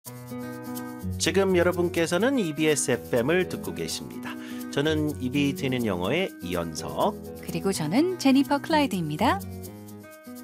지금 여러분께서는 EBS FM을 듣고 계십니다. 저는 입이 트이는 영어의 이연석. 그리고 저는 제니퍼 클라이드입니다.